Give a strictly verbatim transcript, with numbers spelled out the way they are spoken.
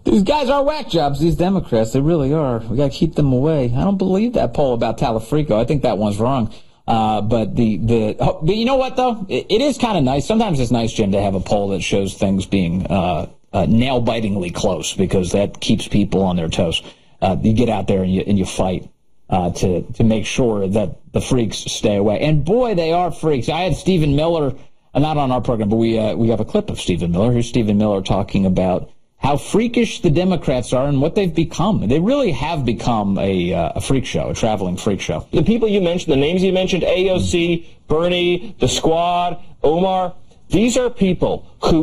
These guys are whack jobs, these Democrats. They really are. We got to keep them away. I don't believe that poll about Talafrico. I think that one's wrong. Uh, but the, the, oh, but you know what, though? It, it is kind of nice. Sometimes it's nice, Jim, to have a poll that shows things being uh, uh, nail-bitingly close, because that keeps people on their toes. Uh, you get out there and you, and you fight uh, to, to make sure that the freaks stay away. And, boy, they are freaks. I had Stephen Miller, uh, not on our program, but we, uh, we have a clip of Stephen Miller. Here's Stephen Miller talking about how freakish the Democrats are and what they've become. They really have become a, uh, a freak show, a traveling freak show. The people you mentioned, the names you mentioned, A O C, Bernie, the Squad, Omar, these are people who